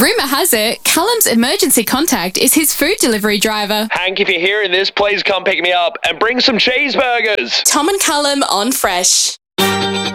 Rumour has it, Callum's emergency contact is his food delivery driver. Hank, if you're hearing this, please come pick me up and bring some cheeseburgers. Tom and Callum on Fresh.